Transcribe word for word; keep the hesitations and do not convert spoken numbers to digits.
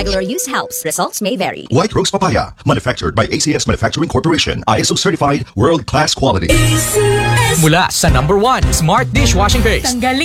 Regular use helps. Results may vary. White Rose Papaya, manufactured by A C S Manufacturing Corporation. I S O certified, world-class quality. Mula sa number one, Smart Dishwashing Paste. Tanggalin